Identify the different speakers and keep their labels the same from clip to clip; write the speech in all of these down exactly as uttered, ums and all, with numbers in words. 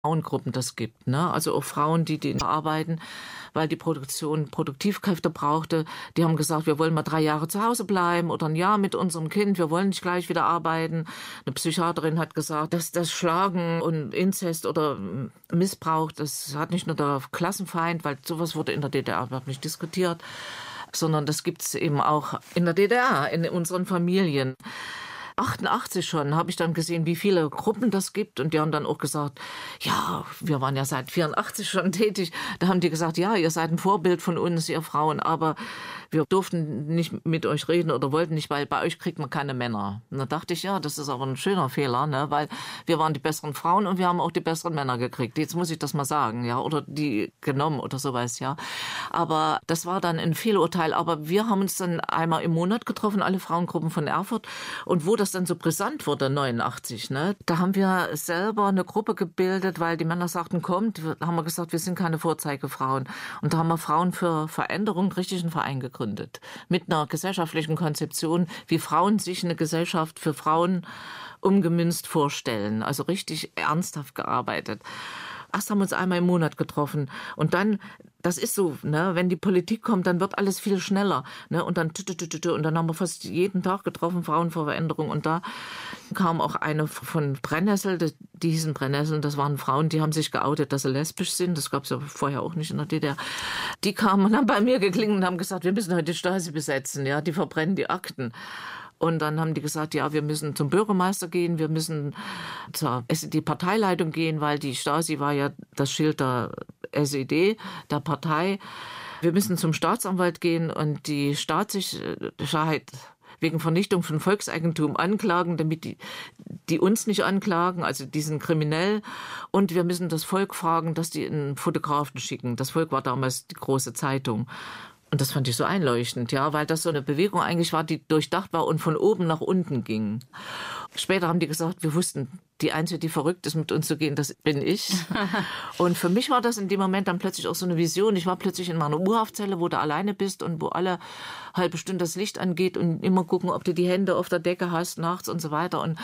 Speaker 1: Frauengruppen das gibt, ne? Also auch Frauen, die die arbeiten, weil die Produktion Produktivkräfte brauchte. Die haben gesagt, wir wollen mal drei Jahre zu Hause bleiben oder ein Jahr mit unserem Kind. Wir wollen nicht gleich wieder arbeiten. Eine Psychiaterin hat gesagt, dass das Schlagen und Inzest oder Missbrauch, das hat nicht nur der Klassenfeind, weil sowas wurde in der D D R überhaupt nicht diskutiert, sondern das gibt's eben auch in der D D R, in unseren Familien. achtundachtzig schon habe ich dann gesehen, wie viele Gruppen das gibt. Und die haben dann auch gesagt, ja, wir waren ja seit vierundachtzig schon tätig. Da haben die gesagt, ja, ihr seid ein Vorbild von uns, ihr Frauen, aber wir durften nicht mit euch reden oder wollten nicht, weil bei euch kriegt man keine Männer. Und da dachte ich, ja, das ist aber ein schöner Fehler, ne? Weil wir waren die besseren Frauen und wir haben auch die besseren Männer gekriegt. Jetzt muss ich das mal sagen, ja, oder die genommen oder sowas, ja. Aber das war dann ein Fehlurteil. Aber wir haben uns dann einmal im Monat getroffen, alle Frauengruppen von Erfurt. Und wo das dann so brisant wurde, neunundachtzig, ne, da haben wir selber eine Gruppe gebildet, weil die Männer sagten, kommt, da haben wir gesagt, wir sind keine Vorzeigefrauen. Und da haben wir Frauen für Veränderung, einen richtigen Verein gegründet. Mit einer gesellschaftlichen Konzeption, wie Frauen sich eine Gesellschaft für Frauen umgemünzt vorstellen. Also richtig ernsthaft gearbeitet. Erst haben wir uns einmal im Monat getroffen und dann, das ist so, ne, wenn die Politik kommt, dann wird alles viel schneller, ne, und dann und dann haben wir fast jeden Tag getroffen, Frauen für Veränderung, und da kam auch eine von Brennnessel, die hießen Brennnessel, das waren Frauen, die haben sich geoutet, dass sie lesbisch sind, das gab es ja vorher auch nicht in der D D R. Die kamen und haben bei mir geklingelt und haben gesagt, wir müssen heute die Stasi besetzen, ja, die verbrennen die Akten. Und dann haben die gesagt, ja, wir müssen zum Bürgermeister gehen, wir müssen zur S E D-Parteileitung gehen, weil die Stasi war ja das Schild der S E D, der Partei. Wir müssen zum Staatsanwalt gehen und die Staatssicherheit wegen Vernichtung von Volkseigentum anklagen, damit die, die uns nicht anklagen, also die sind kriminell. Und wir müssen das Volk fragen, dass die einen Fotografen schicken. Das Volk war damals die große Zeitung. Und das fand ich so einleuchtend, ja, weil das so eine Bewegung eigentlich war, die durchdacht war und von oben nach unten ging. Später haben die gesagt, wir wussten, die Einzige, die verrückt ist, mit uns zu gehen, das bin ich. Und für mich war das in dem Moment dann plötzlich auch so eine Vision. Ich war plötzlich in meiner U-Haftzelle, wo du alleine bist und wo alle halbe Stunde das Licht angeht und immer gucken, ob du die Hände auf der Decke hast nachts und so weiter. Und,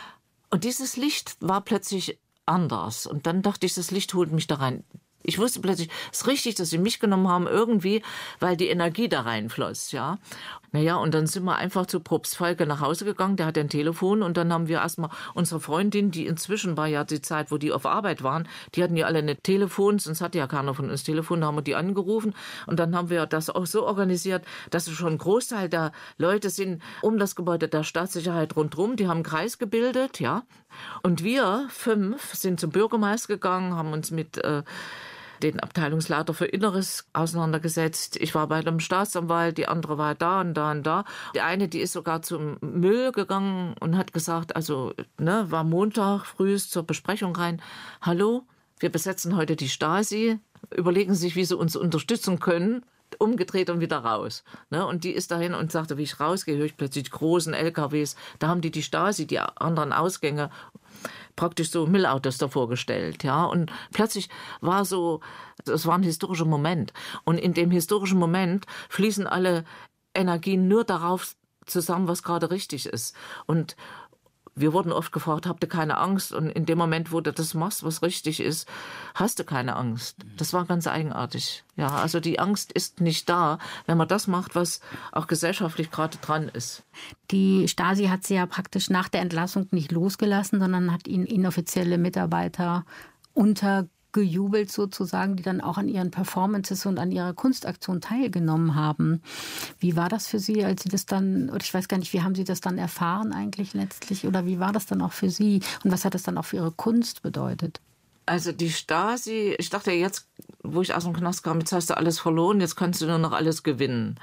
Speaker 1: und dieses Licht war plötzlich anders. Und dann dachte ich, das Licht holt mich da rein. Ich wusste plötzlich, es ist richtig, dass sie mich genommen haben, irgendwie, weil die Energie da reinfloss, ja. Naja, und dann sind wir einfach zu Probst Falke nach Hause gegangen, der hat ein Telefon, und dann haben wir erstmal unsere Freundin, die inzwischen war ja die Zeit, wo die auf Arbeit waren, die hatten ja alle ein Telefon, sonst hatte ja keiner von uns Telefon, da haben wir die angerufen, und dann haben wir das auch so organisiert, dass schon ein Großteil der Leute sind um das Gebäude der Staatssicherheit rundherum, die haben einen Kreis gebildet, ja. Und wir fünf sind zum Bürgermeister gegangen, haben uns mit äh, den Abteilungsleiter für Inneres auseinandergesetzt. Ich war bei dem Staatsanwalt, die andere war da und da und da. Die eine, die ist sogar zum Müll gegangen und hat gesagt, also, ne, war Montag früh zur Besprechung rein. Hallo, wir besetzen heute die Stasi. Überlegen Sie sich, wie Sie uns unterstützen können. Umgedreht und wieder raus. Ne? Und die ist dahin und sagte, wie ich rausgehe, höre ich plötzlich großen L K Ws. Da haben die die Stasi, die anderen Ausgänge, praktisch so Müllautos davor gestellt, ja. Und plötzlich war so, es war ein historischer Moment. Und in dem historischen Moment fließen alle Energien nur darauf zusammen, was gerade richtig ist. Und wir wurden oft gefragt, habt ihr keine Angst? Und in dem Moment, wo du das machst, was richtig ist, hast du keine Angst. Das war ganz eigenartig. Ja, also die Angst ist nicht da, wenn man das macht, was auch gesellschaftlich gerade dran ist.
Speaker 2: Die Stasi hat sie ja praktisch nach der Entlassung nicht losgelassen, sondern hat ihnen inoffizielle Mitarbeiter unter gejubelt sozusagen, die dann auch an ihren Performances und an ihrer Kunstaktion teilgenommen haben. Wie war das für Sie, als Sie das dann, oder ich weiß gar nicht, wie haben Sie das dann erfahren eigentlich letztlich, oder wie war das dann auch für Sie und was hat das dann auch für Ihre Kunst bedeutet?
Speaker 1: Also die Stasi, ich dachte jetzt, wo ich aus dem Knast kam, jetzt hast du alles verloren, jetzt kannst du nur noch alles gewinnen.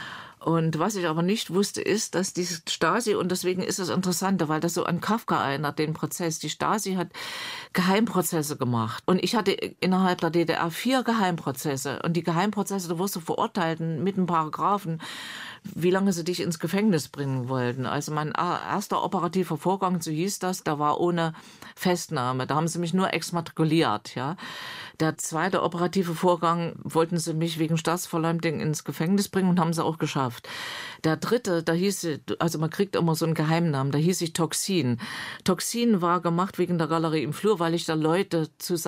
Speaker 1: Und was ich aber nicht wusste, ist, dass die Stasi, und deswegen ist es interessant, weil das so an Kafka erinnert, den Prozess, die Stasi hat Geheimprozesse gemacht. Und ich hatte innerhalb der D D R vier Geheimprozesse. Und die Geheimprozesse, da wurdest du verurteilt mit einem Paragraphen, wie lange sie dich ins Gefängnis bringen wollten. Also mein erster operativer Vorgang, so hieß das, da war ohne Festnahme. Da haben sie mich nur exmatrikuliert, ja. Der zweite operative Vorgang wollten sie mich wegen Staatsverleumdung ins Gefängnis bringen und haben sie auch geschafft. Der dritte, da hieß, also man kriegt immer so einen Geheimnamen, da hieß ich Toxin. Toxin war gemacht wegen der Galerie im Flur, weil ich da Leute zusammen